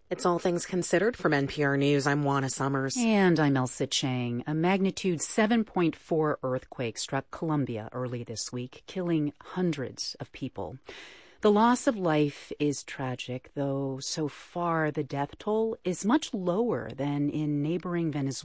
It's All Things Considered from NPR News. I'm Juana Summers. And I'm Elsa Chang. A magnitude 7.4 earthquake struck Colombia early this week, killing hundreds of people. The loss of life is tragic, though so far the death toll is much lower than in neighboring Venezuela.